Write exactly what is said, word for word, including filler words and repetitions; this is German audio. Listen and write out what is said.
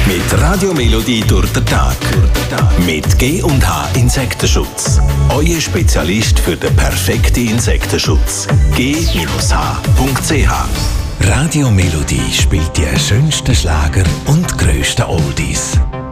Mit Radio Melodie durch den Tag. Mit G und H Insektenschutz. Euer Spezialist für den perfekten Insektenschutz. G H Punkt C H. Radio Melodie spielt die schönsten Schlager und grössten Oldies.